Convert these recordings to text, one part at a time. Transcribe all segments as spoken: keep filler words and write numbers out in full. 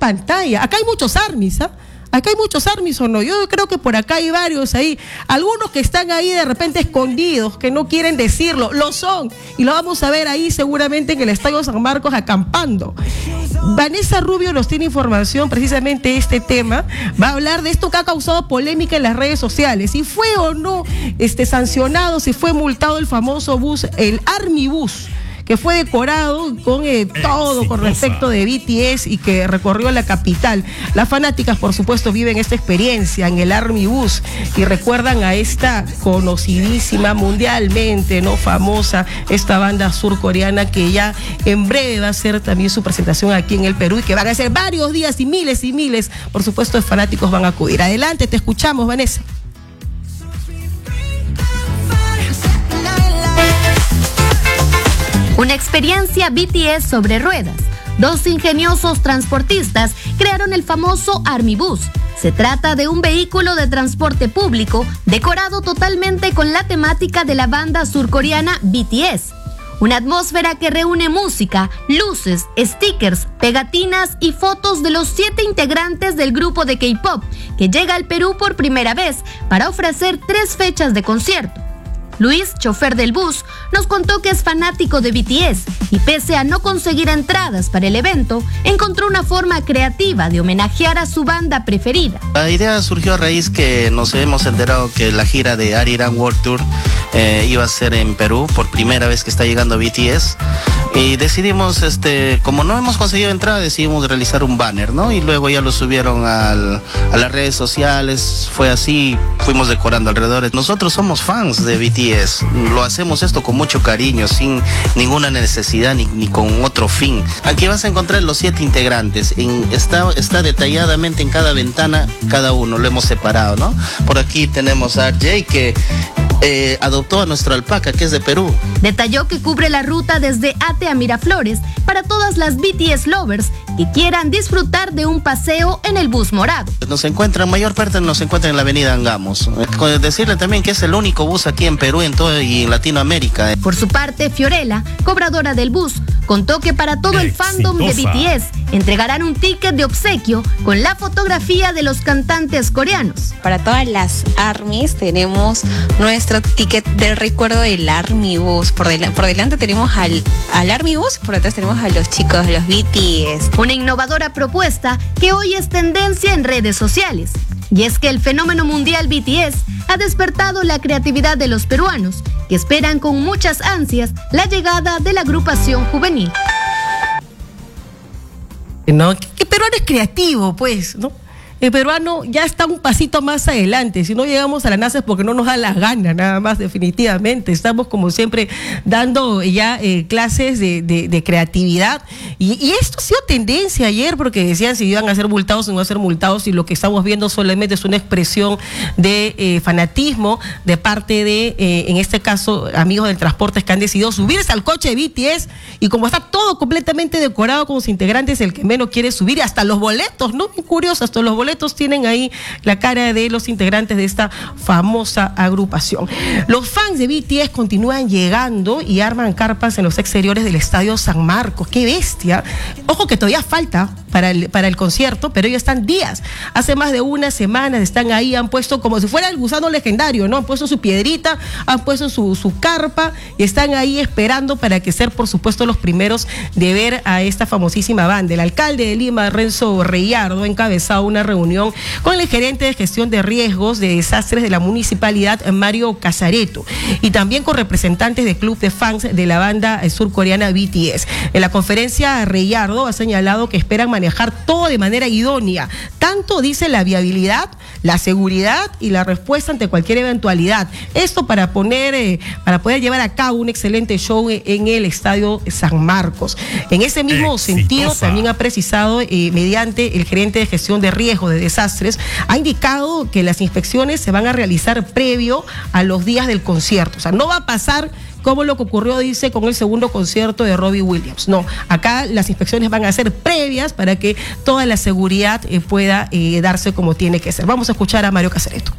pantalla. Acá hay muchos ARMYs, ¿ah? ¿eh? Acá hay muchos ARMYs o no, yo creo que por acá hay varios ahí, algunos que están ahí de repente escondidos, que no quieren decirlo, lo son, y lo vamos a ver ahí seguramente en el Estadio San Marcos acampando. Vanessa Rubio nos tiene información precisamente de este tema, va a hablar de esto que ha causado polémica en las redes sociales, si fue o no este, sancionado, si fue multado el famoso bus, el ARMY Bus, que fue decorado con eh, todo con respecto de B T S y que recorrió la capital. Las fanáticas, por supuesto, viven esta experiencia en el ARMY Bus y recuerdan a esta conocidísima mundialmente, no famosa, esta banda surcoreana que ya en breve va a hacer también su presentación aquí en el Perú y que van a ser varios días y miles y miles, por supuesto, de fanáticos van a acudir. Adelante, te escuchamos, Vanessa. Una experiencia B T S sobre ruedas. Dos ingeniosos transportistas crearon el famoso ARMY Bus. Se trata de un vehículo de transporte público decorado totalmente con la temática de la banda surcoreana B T S. Una atmósfera que reúne música, luces, stickers, pegatinas y fotos de los siete integrantes del grupo de K-pop que llega al Perú por primera vez para ofrecer tres fechas de concierto. Luis, chofer del bus, nos contó que es fanático de B T S y pese a no conseguir entradas para el evento, encontró una forma creativa de homenajear a su banda preferida. La idea surgió a raíz que nos hemos enterado que la gira de Arirang World Tour eh, iba a ser en Perú, por primera vez que está llegando B T S. Y decidimos, este, como no hemos conseguido entrada, decidimos realizar un banner, ¿no? Y luego ya lo subieron al, a las redes sociales, fue así, fuimos decorando alrededor. Nosotros somos fans de B T S, lo hacemos esto con mucho cariño, sin ninguna necesidad ni, ni con otro fin. Aquí vas a encontrar los siete integrantes, en, está, está detalladamente en cada ventana, cada uno, lo hemos separado, ¿no? Por aquí tenemos a R J que eh, adoptó a nuestra alpaca, que es de Perú. Detalló que cubre la ruta desde Ate a Miraflores para todas las B T S lovers que quieran disfrutar de un paseo en el bus morado. Nos encuentran, mayor parte nos encuentran en la avenida Angamos. Decirle también que es el único bus aquí en Perú en todo, y en Latinoamérica. Por su parte, Fiorella, cobradora del bus, contó que para todo el fandom de B T S entregarán un ticket de obsequio con la fotografía de los cantantes coreanos. Para todas las ARMYs tenemos nuestro ticket del recuerdo del ARMY Bus. Por, del, por delante tenemos al, al ARMY Bus, por detrás tenemos a los chicos, los B T S. Una innovadora propuesta que hoy es tendencia en redes sociales. Y es que el fenómeno mundial B T S ha despertado la creatividad de los peruanos, que esperan con muchas ansias la llegada de la agrupación juvenil. No, que peruano es creativo, pues, ¿no? El peruano ya está un pasito más adelante. Si no llegamos a la NASA es porque no nos da la gana, nada más, definitivamente. Estamos, como siempre, dando ya eh, clases de, de, de creatividad. Y, y esto ha sido tendencia ayer, porque decían si iban a ser multados o no a ser multados, y lo que estamos viendo solamente es una expresión de eh, fanatismo de parte de, eh, en este caso, amigos del transporte que han decidido subirse al coche de B T S. Y como está todo completamente decorado con sus integrantes, el que menos quiere subir, y hasta los boletos, ¿no? Muy curioso, hasta los boletos tienen ahí la cara de los integrantes de esta famosa agrupación. Los fans de B T S continúan llegando y arman carpas en los exteriores del Estadio San Marcos. ¡Qué bestia! Ojo que todavía falta para el, para el concierto, pero ellos están días. Hace más de una semana están ahí, han puesto como si fuera el gusano legendario, ¿no? Han puesto su piedrita, han puesto su, su carpa y están ahí esperando para que ser, por supuesto, los primeros de ver a esta famosísima banda. El alcalde de Lima, Renzo Reyardo, ha encabezado una reunión con el gerente de gestión de riesgos de desastres de la municipalidad, Mario Casareto, y también con representantes del club de fans de la banda surcoreana B T S. En la conferencia, Reyardo ha señalado que esperan manejar todo de manera idónea, tanto, dice, la viabilidad, la seguridad y la respuesta ante cualquier eventualidad. Esto para poner, eh, para poder llevar a cabo un excelente show en el Estadio San Marcos. En ese mismo Exitosa. sentido, también ha precisado, eh, mediante el gerente de gestión de riesgos de desastres, ha indicado que las inspecciones se van a realizar previo a los días del concierto. O sea, no va a pasar como lo que ocurrió, dice, con el segundo concierto de Robbie Williams. No, acá las inspecciones van a ser previas para que toda la seguridad eh, pueda eh, darse como tiene que ser. Vamos a escuchar a Mario Casareto.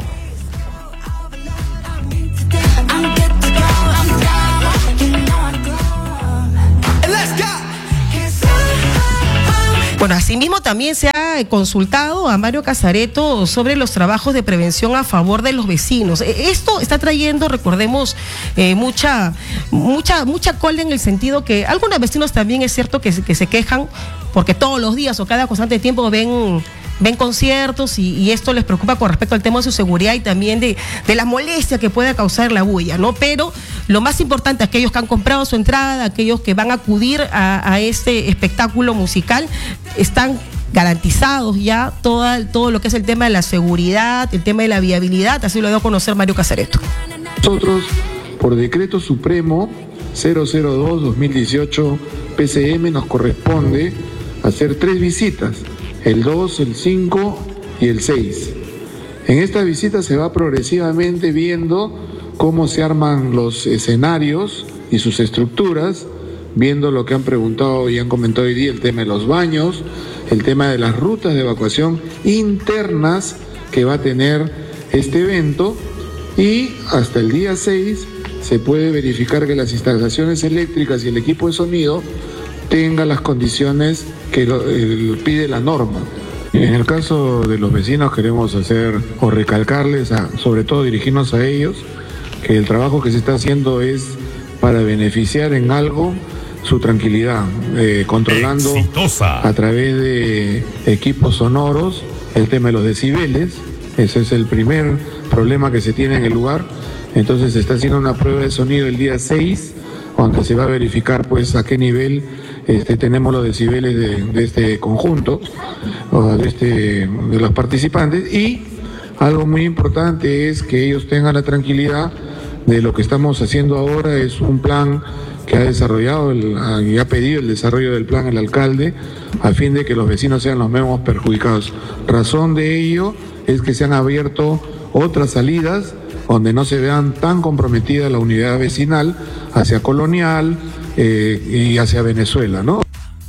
Bueno, así Asimismo, también se ha consultado a Mario Casareto sobre los trabajos de prevención a favor de los vecinos. Esto está trayendo, recordemos, eh, mucha, mucha, mucha cola en el sentido que algunos vecinos también es cierto que, que se quejan porque todos los días o cada constante tiempo ven... ven conciertos y, y esto les preocupa con respecto al tema de su seguridad y también de, de la molestia que puede causar la bulla, ¿no? Pero lo más importante, aquellos que han comprado su entrada, aquellos que van a acudir a, a este espectáculo musical, están garantizados ya todo, todo lo que es el tema de la seguridad, el tema de la viabilidad, así lo dio a conocer Mario Casareto. Nosotros, por decreto supremo cero cero dos guión dos mil dieciocho P C M, nos corresponde hacer tres visitas, el dos, el cinco y el seis. En esta visita se va progresivamente viendo cómo se arman los escenarios y sus estructuras, viendo lo que han preguntado y han comentado hoy día, el tema de los baños, el tema de las rutas de evacuación internas que va a tener este evento, y hasta el día seis se puede verificar que las instalaciones eléctricas y el equipo de sonido tengan las condiciones que lo, eh, pide la norma. En el caso de los vecinos queremos hacer o recalcarles, a, sobre todo dirigirnos a ellos, que el trabajo que se está haciendo es para beneficiar en algo su tranquilidad, eh, controlando Exitosa. A través de equipos sonoros el tema de los decibeles. Ese es el primer problema que se tiene en el lugar. Entonces se está haciendo una prueba de sonido el día seis, donde se va a verificar pues a qué nivel Este, tenemos los decibeles de, de este conjunto, de, este, de los participantes, y algo muy importante es que ellos tengan la tranquilidad de lo que estamos haciendo ahora. Es un plan que ha desarrollado el, y ha pedido el desarrollo del plan el alcalde a fin de que los vecinos sean los menos perjudicados. Razón de ello es que se han abierto otras salidas donde no se vean tan comprometida la unidad vecinal hacia Colonial, Eh, y hacia Venezuela, ¿no?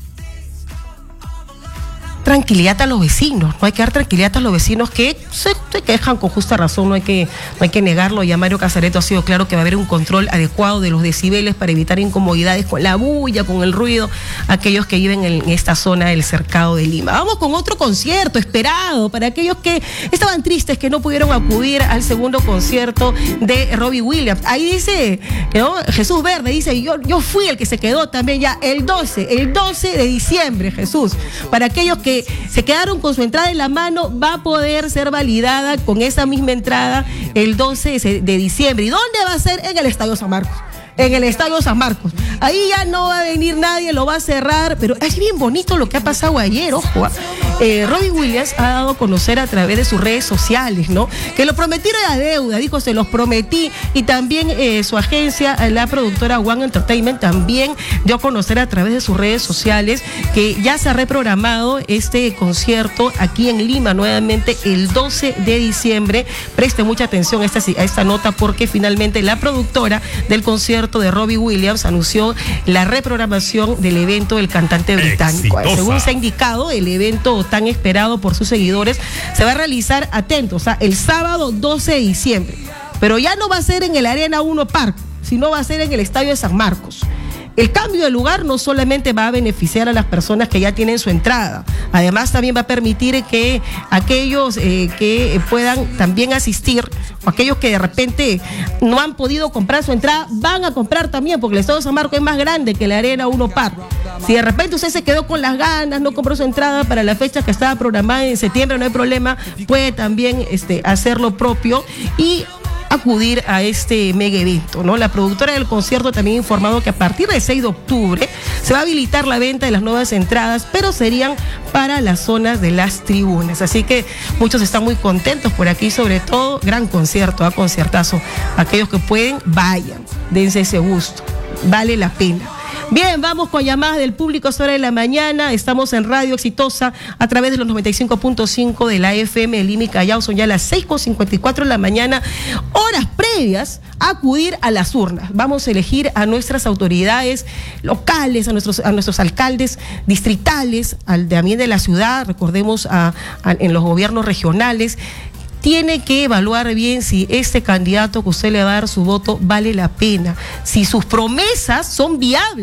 Tranquilidad a los vecinos, no hay que dar tranquilidad a los vecinos que se, se quejan con justa razón, no hay que, no hay que negarlo. Ya Mario Casareto ha sido claro que va a haber un control adecuado de los decibeles para evitar incomodidades con la bulla, con el ruido, aquellos que viven en esta zona del cercado de Lima. Vamos con otro concierto esperado para aquellos que estaban tristes, que no pudieron acudir al segundo concierto de Robbie Williams. Ahí dice, ¿no? Jesús Verde dice, yo, yo fui el que se quedó también ya el doce, el doce de diciembre, Jesús. Para aquellos que se quedaron con su entrada en la mano, va a poder ser validada con esa misma entrada el doce de diciembre. ¿Y dónde va a ser? En el Estadio San Marcos. En el Estadio San Marcos. Ahí ya no va a venir nadie, lo va a cerrar, pero es bien bonito lo que ha pasado ayer, ojo. Eh, Robbie Williams ha dado a conocer a través de sus redes sociales, ¿no? Que lo prometieron a deuda, dijo, se los prometí, y también eh, su agencia, la productora One Entertainment, también dio a conocer a través de sus redes sociales que ya se ha reprogramado este concierto aquí en Lima, nuevamente el doce de diciembre. Preste mucha atención a esta, a esta nota, porque finalmente la productora del concierto de Robbie Williams anunció la reprogramación del evento del cantante británico. Exitosa. Según se ha indicado, el evento tan esperado por sus seguidores se va a realizar, atentos, o sea, el sábado doce de diciembre, pero ya no va a ser en el Arena uno Park, sino va a ser en el Estadio de San Marcos. El cambio de lugar no solamente va a beneficiar a las personas que ya tienen su entrada, además también va a permitir que aquellos eh, que puedan también asistir, o aquellos que de repente no han podido comprar su entrada, van a comprar también, porque el Estadio de San Marcos es más grande que la Arena uno Park. Si de repente usted se quedó con las ganas, no compró su entrada para la fecha que estaba programada en septiembre, no hay problema, puede también este, hacer lo propio y acudir a este mega evento, ¿no? La productora del concierto también ha informado que a partir del seis de octubre se va a habilitar la venta de las nuevas entradas, pero serían para las zonas de las tribunas. Así que muchos están muy contentos por aquí, sobre todo, gran concierto, a conciertazo. Aquellos que pueden, vayan, dense ese gusto, vale la pena. Bien, vamos con llamadas del público sobre la mañana. Estamos en Radio Exitosa a través de los noventa y cinco punto cinco de la F M de Lima y Callao. Son ya las seis con cincuenta y cuatro de la mañana, horas previas a acudir a las urnas. Vamos a elegir a nuestras autoridades locales, a nuestros, a nuestros alcaldes distritales, al también de la ciudad, recordemos a, a, en los gobiernos regionales. Tiene que evaluar bien si este candidato que usted le va a dar su voto vale la pena, si sus promesas son viables,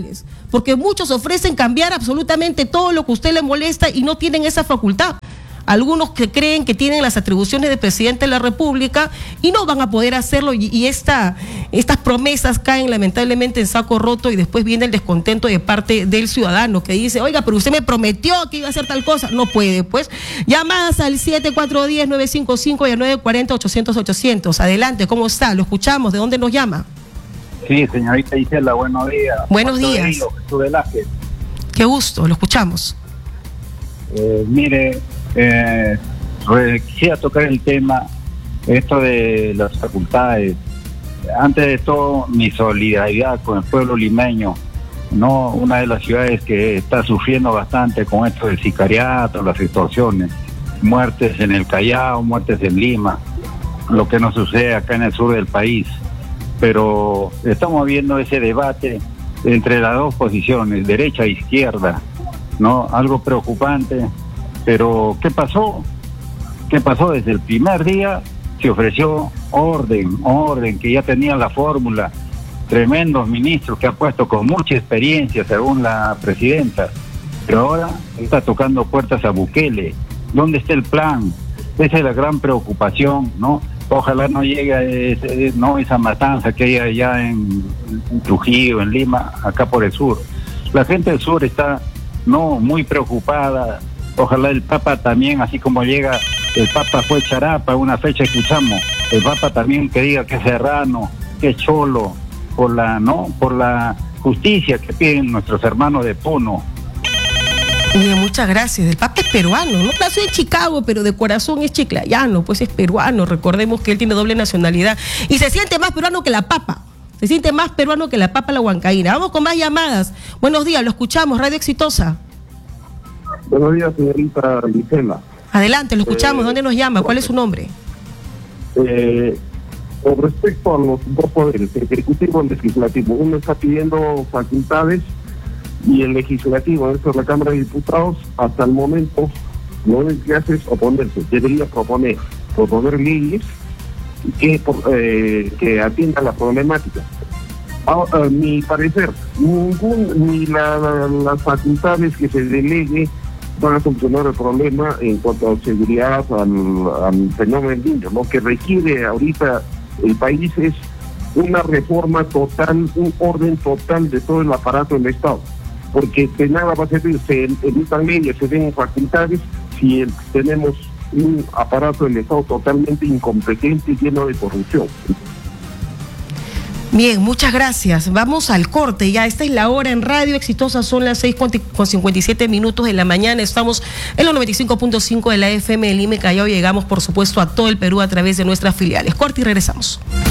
porque muchos ofrecen cambiar absolutamente todo lo que a usted le molesta y no tienen esa facultad. Algunos que creen que tienen las atribuciones de presidente de la República y no van a poder hacerlo, y, y esta, estas promesas caen lamentablemente en saco roto, y después viene el descontento de parte del ciudadano que dice, oiga, pero usted me prometió que iba a hacer tal cosa. No puede, pues. Llamadas al siete cuatro uno cero, nueve cinco cinco y al nueve cuatro cero, ochocientos, ochocientos. Adelante, ¿cómo está? Lo escuchamos. ¿De dónde nos llama? Sí, señorita Isela, buenos días. Buenos días. Hilo, Jesús Velázquez. Qué gusto, lo escuchamos. Eh, mire, eh, quisiera tocar el tema, esto de las facultades. Antes de todo, mi solidaridad con el pueblo limeño, no, una de las ciudades que está sufriendo bastante con esto del sicariato, las extorsiones, muertes en el Callao, muertes en Lima, lo que nos sucede acá en el sur del país. Pero estamos viendo ese debate entre las dos posiciones, derecha e izquierda, ¿no? Algo preocupante. Pero ¿qué pasó? ¿Qué pasó? Desde el primer día se ofreció orden, orden, que ya tenían la fórmula, tremendos ministros que ha puesto con mucha experiencia según la presidenta, pero ahora está tocando puertas a Bukele. ¿Dónde está el plan? Esa es la gran preocupación, ¿no? Ojalá no llegue a ese, no, esa matanza que hay allá en, en Trujillo, en Lima, acá por el sur. La gente del sur está no muy preocupada. Ojalá el Papa también, así como llega, el Papa fue Charapa, una fecha escuchamos, el Papa también que diga que es serrano, que es cholo, por la, ¿no? por la justicia que piden nuestros hermanos de Puno. Bien, muchas gracias. El Papa es peruano, ¿no? Nació en Chicago, pero de corazón es chiclayano, pues es peruano. Recordemos que él tiene doble nacionalidad y se siente más peruano que la Papa. Se siente más peruano que la Papa la huancaína. Vamos con más llamadas. Buenos días, lo escuchamos. Radio Exitosa. Buenos días, señorita Isela. Adelante, lo escuchamos. Eh, ¿Dónde nos llama? ¿Cuál es su nombre? Eh, con respecto a los dos poderes, el ejecutivo y el legislativo, uno está pidiendo facultades y el legislativo, esto es la Cámara de Diputados, hasta el momento lo único que hace es oponerse. Debería proponer, proponer leyes que, eh, que atiendan la problemática. A, a mi parecer, ningún, ni la, la, las facultades que se delegue van a solucionar el problema en cuanto a seguridad al, al fenómeno del niño. Lo que requiere ahorita el país es una reforma total, un orden total de todo el aparato del Estado, porque de nada va a servir, se emitan leyes, se den facultades, si el, tenemos un aparato del Estado totalmente incompetente y lleno de corrupción. Bien, muchas gracias. Vamos al corte ya. Esta es la hora en Radio Exitosa. Son las seis con cincuenta y siete minutos de la mañana. Estamos en los noventa y cinco punto cinco de la F M de Lima y Callao. Llegamos, por supuesto, a todo el Perú a través de nuestras filiales. Corte y regresamos.